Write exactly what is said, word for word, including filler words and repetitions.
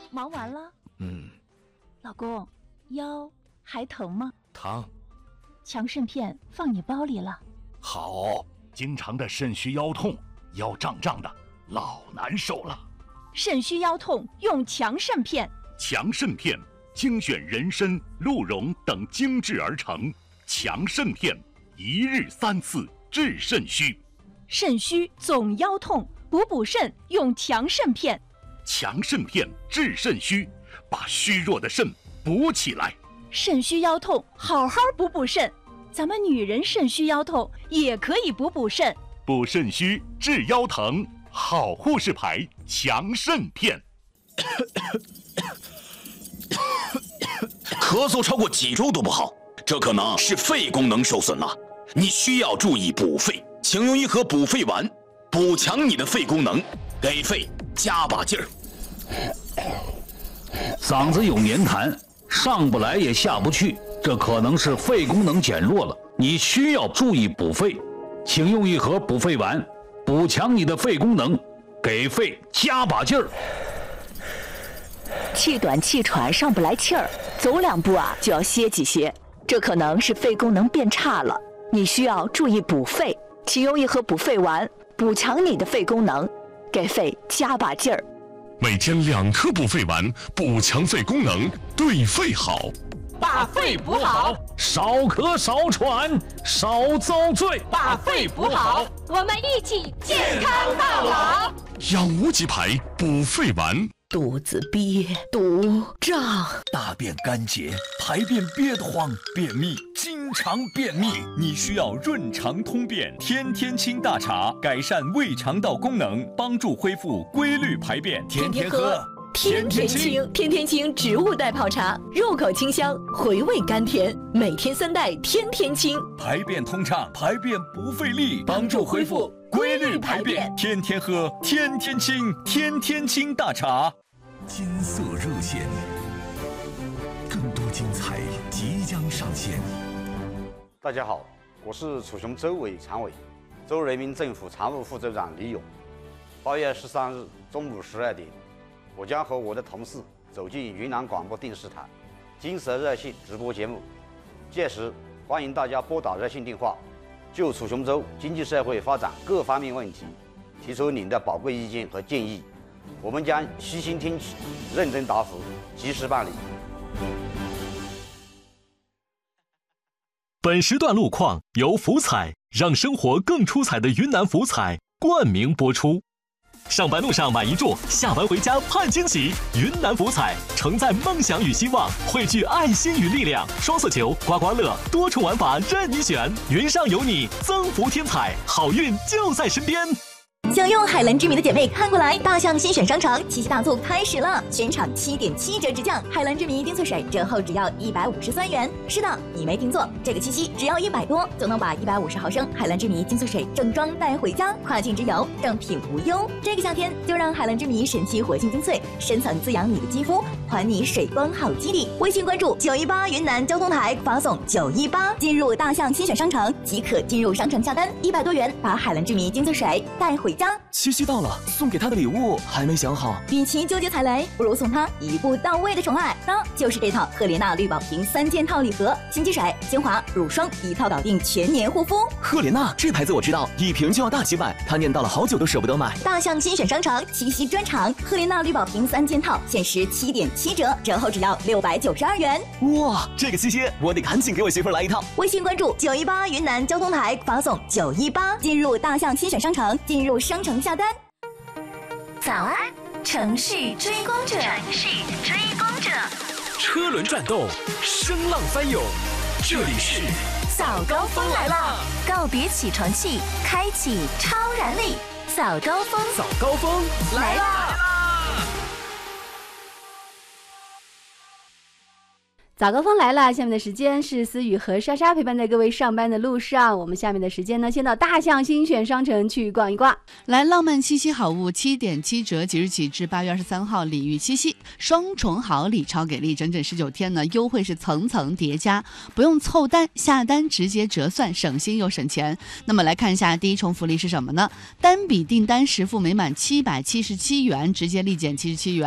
忙完了？ 嗯。 老公，腰还疼吗？ 疼。 强肾片放你包里了。 好，经常的肾虚腰痛，腰胀胀的，老难受了。 肾虚腰痛用强肾片。 强肾片精选人参、鹿茸等精制而成，强肾片一日三次治肾虚。 肾虚总腰痛，补补肾用强肾片。 强肾片治肾虚，把虚弱的肾补起来。 肾虚腰痛，好好补补肾。咱们女人肾虚腰痛也可以补补肾。 补肾虚治腰疼，好护士牌强肾片。 咳嗽超过几周都不好，这可能是肺功能受损了。你需要注意补肺，请用一盒补肺丸，补强你的肺功能，给肺加把劲儿。 嗓子有黏痰，上不来也下不去，这可能是肺功能减弱了，你需要注意补肺，请用一盒补肺丸，补强你的肺功能，给肺加把劲儿。 气短气喘上不来气儿，走两步啊就要歇几歇，这可能是肺功能变差了，你需要注意补肺，请用一盒补肺丸，补强你的肺功能，给肺加把劲儿。 每天两颗补肺丸，补强肺功能，对肺好。 把肺补好， 少咳少喘少遭罪。 把肺补好， 我们一起健康到老。 养无极牌补肺丸。 肚子憋、肚胀、 大便干结、排便憋得慌、便秘，经常便秘，你需要润肠通便天天清大茶，改善胃肠道功能，帮助恢复规律排便。天天喝天天清，天天清植物代泡茶，入口清香，回味甘甜，每天三袋天天清， 排便通畅，排便不费力，帮助恢复规律排便。天天喝天天清，天天清大茶。 金色热线，更多精彩即将上线。 大家好，我是楚雄州委常委、州人民政府常务副州长李勇。八月十三日中午十二点，我将和我的同事走进云南广播电视台金色热线直播节目。届时，欢迎大家拨打热线电话，就楚雄州经济社会发展各方面问题提出您的宝贵意见和建议。我们将虚心听取，认真答复，及时办理。 本时段路况由福彩让生活更出彩的云南福彩冠名播出。上班路上买一注，下班回家盼惊喜。云南福彩承载梦想与希望，汇聚爱心与力量。双色球、刮刮乐，多重玩法任你选。云上有你，增福添彩，好运就在身边。 享用海蓝之谜的姐妹看过来，大象新选商城七夕大促开始了，全场七点七折直降，海蓝之谜丁翠水折后只要一百五十三元。是的，你没听错，这个七夕只要一百多就能把一百五十毫升海蓝之谜丁翠水正装带回家，跨境之游正品无忧。这个夏天就让海蓝之谜神奇活性精粹深层滋养你的肌肤，还你水光好肌理。微信关注九一八云南交通台，发送九一八进入大象新选商城即可进入商城下单，一百多元把海蓝之谜精粹水带回家。 七夕到了，送给他的礼物还没想好。 与其纠结踩雷，不如送他一步到位的宠爱，那就是这套赫莲娜绿宝瓶三件套礼盒，新机水、精华、乳霜一套搞定全年护肤。 赫莲娜这牌子我知道，一瓶就要大几百，他念叨了好久都舍不得买。 大象新选商城七夕专场，赫莲娜绿宝瓶三件套限时七点七折，折后只要六百九十二元。 哇，这个七夕我得赶紧给我媳妇来一套。 微信关注九一八云南交通台，发送九一八进入大象新选商城，进入商城下单。 早安，城市追光者，城市追光者， 车轮转动，声浪翻涌，这里是早高峰来了，告别起床气，开启超燃力，早高峰， 早高峰来啦！ 早高峰来了，下面的时间是思雨和莎莎陪伴在各位上班的路上。我们下面的时间呢，先到大象新选商城去逛一逛。 来，浪漫七夕好物七点七折，即日起至八月二十三号，礼遇七夕，双重好礼，超给力，整整十九天呢，优惠是层层叠加，不用凑单，下单直接折算，省心又省钱。那么来看一下第一重福利是什么呢？单笔订单实付每满七百七十七元，直接立减七十七元。